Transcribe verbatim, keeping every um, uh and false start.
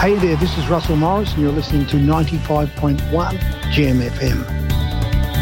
Hey there, this is Russell Morris and you're listening to ninety-five point one G M F M.